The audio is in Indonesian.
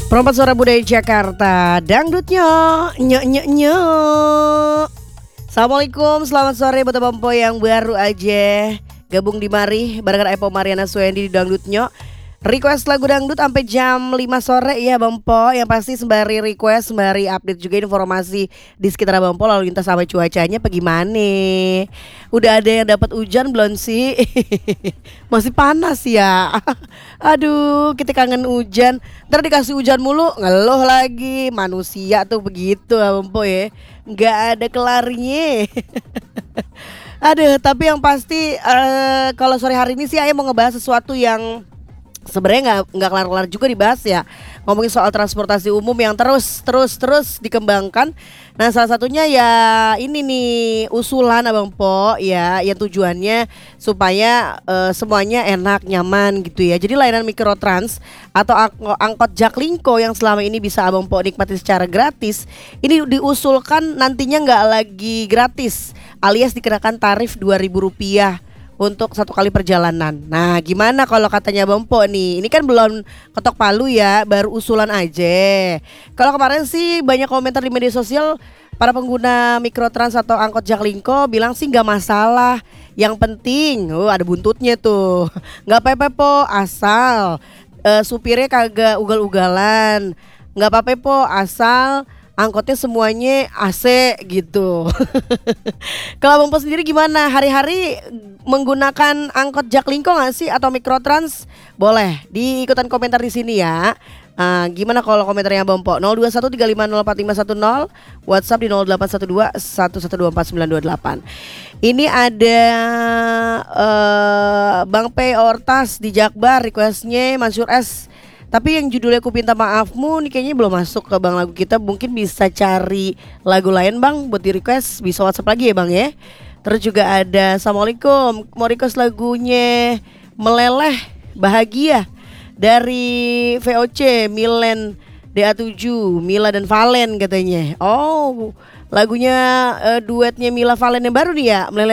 Perompak suara budaya Jakarta, dangdutnya nyok nyok nyok. Assalamualaikum, selamat sore buat Bampo yang baru aja gabung di mari barengan Epo Mariana Suendi di Dangdut Nyok. Request lagu dangdut sampai jam 5 sore ya Bampo. Yang pasti sembari request, sembari update juga informasi di sekitar Bampo, lalu lintas sama cuacanya bagaimana. Udah ada yang dapat hujan belum sih? Masih panas ya. Aduh, kita kangen hujan. Ntar dikasih hujan mulu ngeluh lagi. Manusia tuh begitu Bampo ya, nggak ada kelarnya. Aduh, tapi yang pasti kalau sore hari ini sih Ayah mau ngebahas sesuatu yang sebenarnya nggak kelar-kelar juga dibahas ya. Ngomongin soal transportasi umum yang terus dikembangkan. Nah, salah satunya ya ini nih usulan Abang Po ya, yang tujuannya supaya semuanya enak, nyaman gitu ya. Jadi layanan mikrotrans atau angkot Jaklingko yang selama ini bisa Abang Po nikmati secara gratis, ini diusulkan nantinya nggak lagi gratis, alias dikenakan tarif Rp2.000 untuk satu kali perjalanan. Nah, gimana kalau katanya Bang Po nih? Ini kan belum ketok palu ya, baru usulan aja. Kalau kemarin sih banyak komentar di media sosial, para pengguna mikrotrans atau angkot Jaklingko bilang sih nggak masalah. Yang penting, ada buntutnya tuh. Nggak apa-apa Po, asal supirnya kagak ugal-ugalan. Nggak apa-apa Po, asal angkotnya semuanya AC gitu. Kalau Bang Po sendiri gimana? Hari-hari menggunakan angkot Jaklingko nggak sih atau mikrotrans? Boleh diikutan komentar di sini ya. Gimana kalau komentarnya Bang Po? 0213504510, WhatsApp di 081211242928. Ini ada Bang P Ortas di Jakbar, requestnya Mansur S. Tapi yang judulnya Ku Pinta Maafmu ini kayaknya belum masuk ke Bang lagu kita. Mungkin bisa cari lagu lain Bang buat di request. Bisa WhatsApp lagi ya Bang ya. Terus juga ada Assalamualaikum, mau request lagunya Meleleh Bahagia dari VOC Milen DA7, Mila dan Valen katanya. Oh, lagunya duetnya Mila Valen yang baru nih ya, Meleleh